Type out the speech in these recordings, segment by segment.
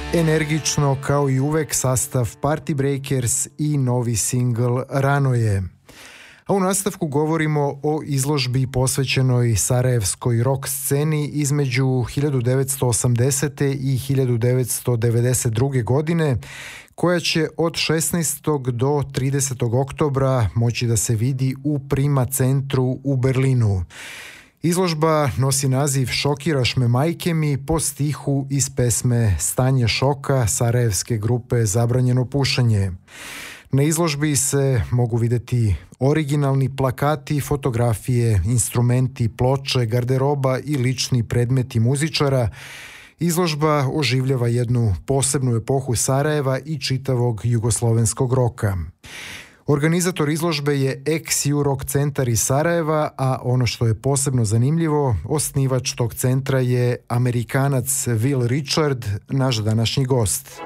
Energično kao i uvek sastav Party Breakers i novi singl Rano je. A u nastavku govorimo o izložbi posvećenoj sarajevskoj rock sceni između 1980. i 1992. godine, koja će od 16. do 30. oktobra moći da se vidi u Prima centru u Berlinu. Izložba nosi naziv Šokiraš me majke mi po stihu iz pesme Stanje šoka sarajevske grupe Zabranjeno pušenje. Na izložbi se mogu videti originalni plakati, fotografije, instrumenti, ploče, garderoba i lični predmeti muzičara. Izložba oživljava jednu posebnu epohu Sarajeva i čitavog jugoslovenskog roka. Organizator izložbe je ex-Ju Rock centar iz Sarajeva, a ono što je posebno zanimljivo, osnivač tog centra je Amerikanac Will Richard, naš današnji gost.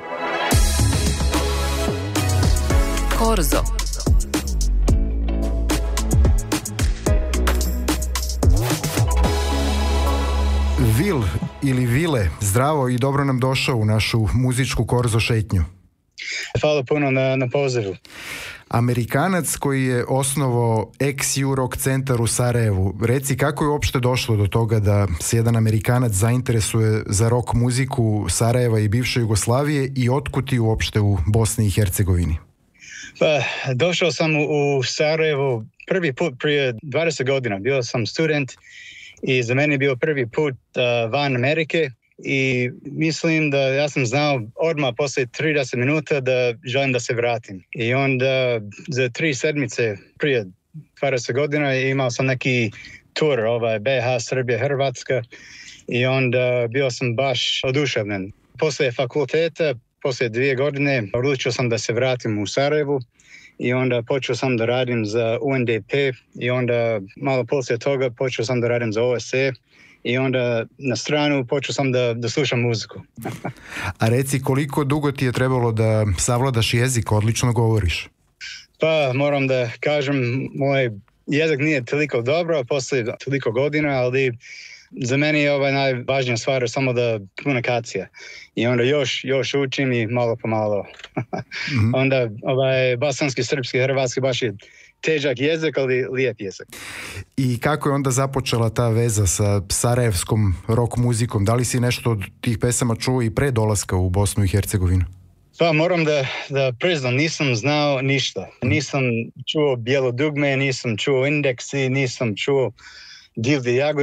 Korzo. Will ili Vile, zdravo i dobro nam došao u našu muzičku Korzo šetnju. Hvala puno na pozivu. Amerikanac koji je osnovao ex-Ju Rock centar u Sarajevu. Reci, kako je uopšte došlo do toga da se jedan Amerikanac zainteresuje za rock muziku Sarajeva i bivše Jugoslavije i otkud ti uopšte u Bosni i Hercegovini? Pa, došao sam u Sarajevo prvi put prije 20 godina. Bio sam student i za mene je bio prvi put van Amerike. I mislim da ja sam znao odmah poslije 30 minuta da želim da se vratim. I onda za 3 sedmice prije 20 godina imao sam neki tur, BiH, Srbija, Hrvatska. I onda bio sam baš oduševljen. Poslije fakulteta, poslije 2 godine, odlučio sam da se vratim u Sarajevu. I onda počeo sam da radim za UNDP. I onda malo poslije toga počeo sam da radim za OSE. I onda na stranu počeo sam da slušam muziku. A reci, koliko dugo ti je trebalo da savladaš jezik, odlično govoriš? Pa moram da kažem, moj jezik nije toliko dobro poslije toliko godina, ali za mene je najvažnija stvar samo da komunikacija. I onda još učim i malo po malo. Mm-hmm. Onda bosanski, srpski, hrvatski baš je težak jezik, ali lijep jezik. I kako je onda započela ta veza sa sarajevskom rock muzikom? Da li si nešto od tih pesama čuo i pre dolaska u Bosnu i Hercegovinu? Pa moram da priznam, nisam znao ništa. Nisam čuo Bijelo dugme, nisam čuo Indeksi, nisam čuo Divlje jagode.